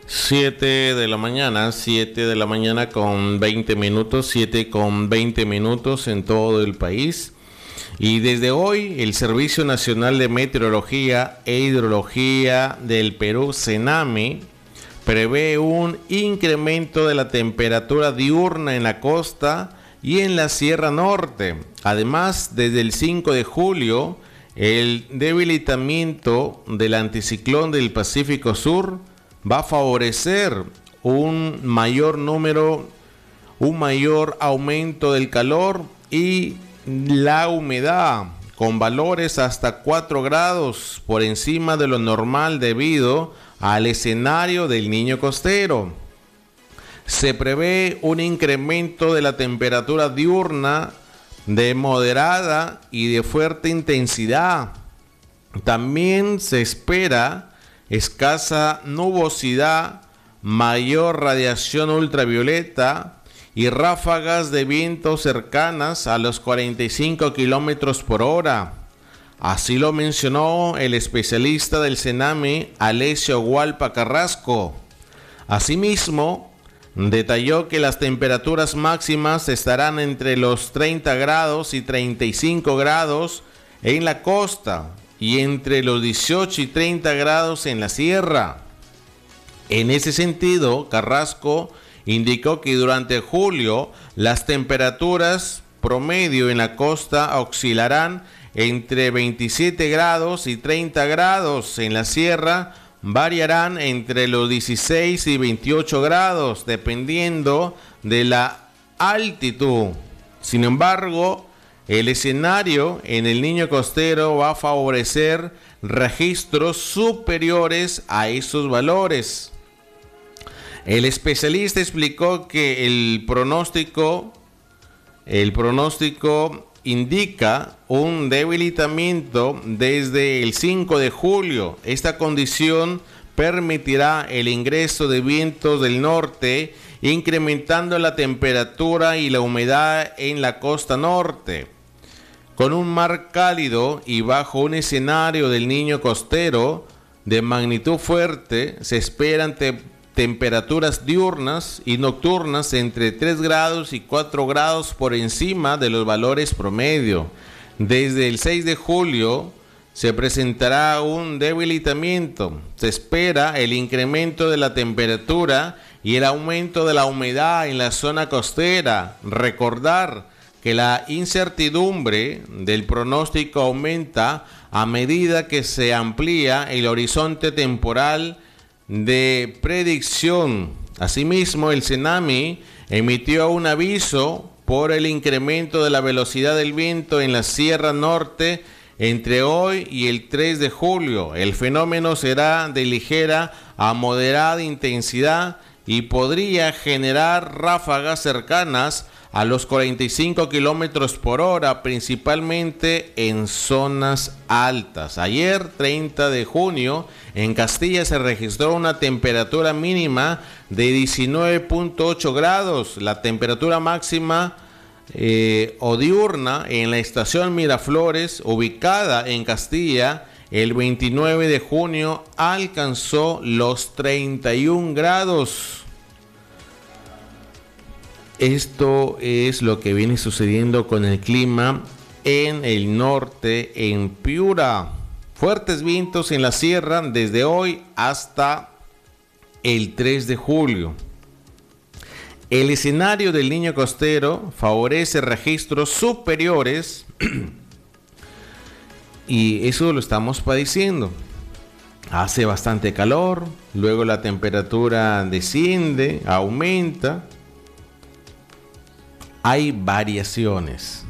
7 de la mañana, 7 de la mañana con 20 minutos, 7 con 20 minutos en todo el país. Y desde hoy el Servicio Nacional de Meteorología e Hidrología del Perú, CENAME, prevé un incremento de la temperatura diurna en la costa y en la Sierra Norte. Además, desde el 5 de julio, el debilitamiento del anticiclón del Pacífico Sur va a favorecer un mayor aumento del calor y la humedad, con valores hasta 4 grados por encima de lo normal debido al escenario del Niño Costero. Se prevé un incremento de la temperatura diurna de moderada y de fuerte intensidad. También se espera escasa nubosidad, mayor radiación ultravioleta y ráfagas de viento cercanas a los 45 kilómetros por hora. Así lo mencionó el especialista del CENAME, Alessio Hualpa Carrasco. Asimismo, detalló que las temperaturas máximas estarán entre los 30 grados y 35 grados en la costa y entre los 18 y 30 grados en la sierra. En ese sentido, Carrasco indicó que durante julio las temperaturas promedio en la costa oscilarán entre 27 grados y 30 grados. En la sierra variarán entre los 16 y 28 grados, dependiendo de la altitud. Sin embargo, el escenario en el Niño Costero va a favorecer registros superiores a esos valores. El especialista explicó que el pronóstico indica un debilitamiento desde el 5 de julio. Esta condición permitirá el ingreso de vientos del norte, incrementando la temperatura y la humedad en la costa norte. Con un mar cálido y bajo un escenario del Niño Costero de magnitud fuerte, se esperan temperaturas diurnas y nocturnas entre 3 grados y 4 grados por encima de los valores promedio. Desde el 6 de julio se presentará un debilitamiento. Se espera el incremento de la temperatura y el aumento de la humedad en la zona costera. Recordar que la incertidumbre del pronóstico aumenta a medida que se amplía el horizonte temporal de predicción. Asimismo, el CENAME emitió un aviso por el incremento de la velocidad del viento en la Sierra Norte entre hoy y el 3 de julio. El fenómeno será de ligera a moderada intensidad y podría generar ráfagas cercanas a los 45 kilómetros por hora, principalmente en zonas altas. Ayer, 30 de junio, en Castilla se registró una temperatura mínima de 19.8 grados. La temperatura máxima o diurna en la estación Miraflores, ubicada en Castilla, el 29 de junio alcanzó los 31 grados. Esto es lo que viene sucediendo con el clima en el norte, en Piura. Fuertes vientos en la sierra desde hoy hasta el 3 de julio. El escenario del Niño Costero favorece registros superiores y eso lo estamos padeciendo. Hace bastante calor, luego la temperatura desciende, aumenta. Hay variaciones.